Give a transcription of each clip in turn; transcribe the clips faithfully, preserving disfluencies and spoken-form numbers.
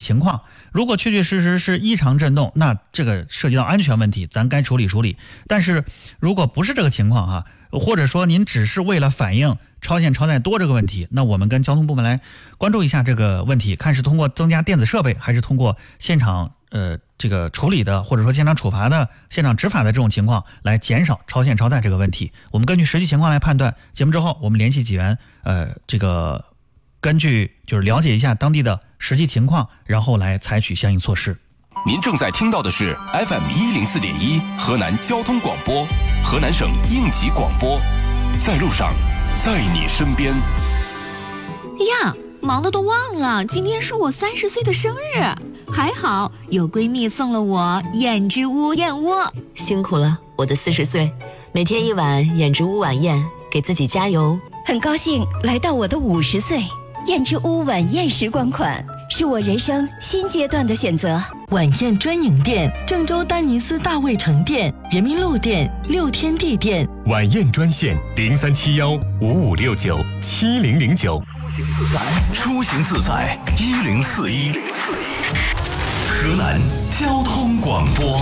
情况。如果确确实实是异常震动，那这个涉及到安全问题，咱该处理处理。但是如果不是这个情况哈，或者说您只是为了反映超限超载多这个问题，那我们跟交通部门来关注一下这个问题，看是通过增加电子设备，还是通过现场呃这个处理的，或者说现场处罚的、现场执法的这种情况来减少超限超载这个问题。我们根据实际情况来判断。节目之后，我们联系几员，呃，这个根据就是了解一下当地的实际情况，然后来采取相应措施。 您正在听到的是 F M 一零四点一河南交通广播，河南省应急广播，在路上，在你身边。 呀，忙得都忘了，今天是我三十岁的生日，还好有闺蜜送了我燕之屋燕窝。 辛苦了，我的四十岁，每天一碗燕之屋晚宴，给自己加油。 很高兴来到我的五十岁，燕之屋晚宴时光款是我人生新阶段的选择。 晚宴专营店：郑州丹尼斯大卫城店、人民路店、六天地店。 晚宴专线零三七幺五五六九七零零九。 出行自在一零四一，河南交通广播。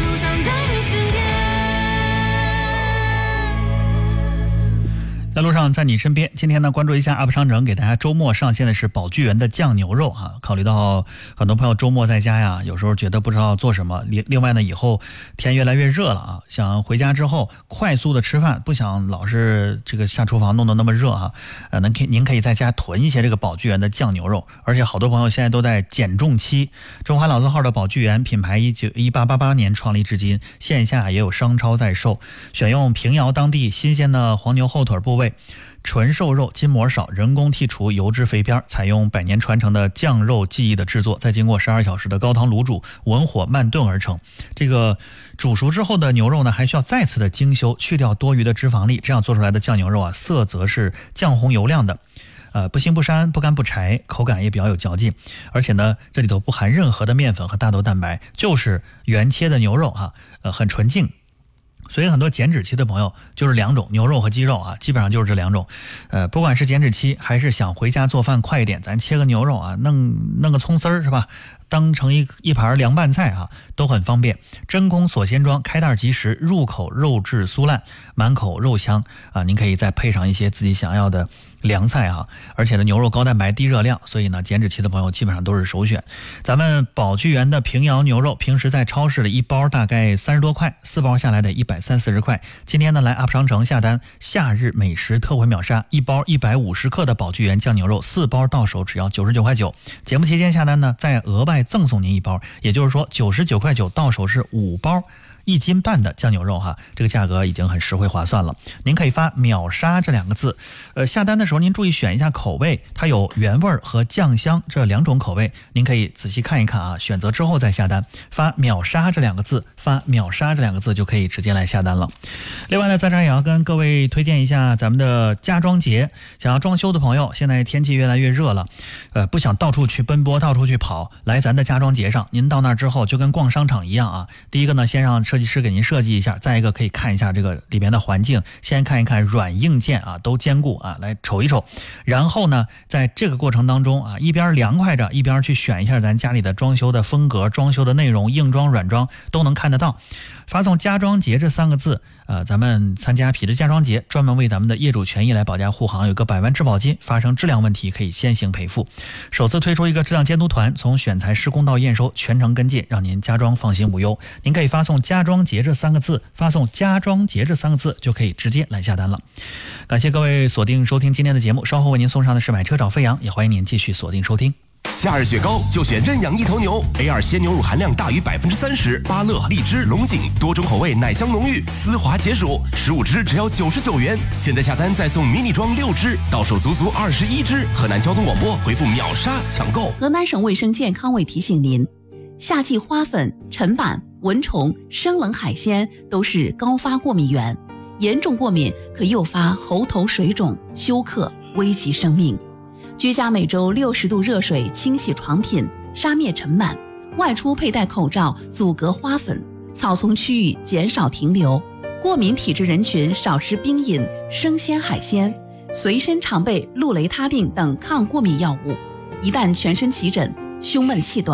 在路上，在你身边。今天呢，关注一下 U P 商城给大家周末上线的是宝聚源的酱牛肉啊。考虑到很多朋友周末在家呀，有时候觉得不知道做什么。另另外呢，以后天越来越热了啊，想回家之后快速的吃饭，不想老是这个下厨房弄得那么热哈。呃，能您可以在家囤一些这个宝聚源的酱牛肉，而且好多朋友现在都在减重期。中华老字号的宝聚源品牌一九一八八八年创立至今，线下也有商超在售，选用平遥当地新鲜的黄牛后腿部位。纯瘦肉，筋膜少，人工剔除油脂肥边，采用百年传承的酱肉技艺的制作，再经过十二小时的高汤卤煮，文火慢炖而成。这个煮熟之后的牛肉呢，还需要再次的精修，去掉多余的脂肪粒，这样做出来的酱牛肉啊，色泽是酱红油亮的。呃，不腥不膻，不干不柴，口感也比较有嚼劲，而且呢，这里头不含任何的面粉和大豆蛋白，就是原切的牛肉哈、啊，呃，很纯净。所以很多减脂期的朋友就是两种，牛肉和鸡肉啊，基本上就是这两种。呃，不管是减脂期还是想回家做饭快一点，咱切个牛肉啊，弄弄个葱丝儿是吧？当成一一盘凉拌菜啊，都很方便。真空锁鲜装，开袋即食，入口肉质酥烂，满口肉香啊！您可以再配上一些自己想要的凉菜哈、啊，而且呢，牛肉高蛋白低热量，所以呢，减脂期的朋友基本上都是首选。咱们宝聚源的平遥牛肉，平时在超市的一包大概三十多块，四包下来得一百三四十块。今天呢，来 U P 商城下单夏日美食特惠秒杀，一包一百五十克的宝聚源酱牛肉，四包到手只要九十九块九。节目期间下单呢，再额外赠送您一包，也就是说九十九块九到手是五包。一斤半的酱牛肉哈，这个价格已经很实惠划算了。您可以发秒杀这两个字，呃，下单的时候您注意选一下口味，它有原味和酱香这两种口味，您可以仔细看一看啊，选择之后再下单。发秒杀这两个字，发秒杀这两个字就可以直接来下单了。另外呢，在这儿也要跟各位推荐一下咱们的家装节，想要装修的朋友，现在天气越来越热了，呃，不想到处去奔波，到处去跑，来咱的家装节上，您到那儿之后就跟逛商场一样啊。第一个呢，先让设计师给您设计一下，再一个可以看一下这个里边的环境，先看一看软硬件啊都兼顾啊，来瞅一瞅。然后呢，在这个过程当中啊，一边凉快着，一边去选一下咱家里的装修的风格、装修的内容，硬装软装都能看得到。发送家装节这三个字，呃，咱们参加品质家装节，专门为咱们的业主权益来保驾护航，有个百万质保金，发生质量问题可以先行赔付。首次推出一个质量监督团，从选材施工到验收全程跟进，让您家装放心无忧。您可以发送家装节这三个字，发送家装节这三个字就可以直接来下单了。感谢各位锁定收听今天的节目，稍后为您送上的是买车找飞扬，也欢迎您继续锁定收听。 夏日雪糕就选认养一头牛 A 二 鲜牛乳含量大于百分之三十，芭乐、荔枝、龙井多种口味，奶香浓郁，丝滑解暑，十五支只要九十九元。现在下单再送迷你装六支，到手足足二十一支。河南交通广播回复秒杀抢购。 河南省卫生健康委提醒您，夏季花粉、尘螨、蚊虫、生冷海鲜都是高发过敏源，严重过敏可诱发喉头水肿、休克，危及生命。居家每周六十度热水清洗床品，杀灭尘螨；外出佩戴口罩，阻隔花粉；草丛区域减少停留。过敏体质人群少吃冰饮、生鲜海鲜，随身常备氯雷他定等抗过敏药物。一旦全身起疹、胸闷气短，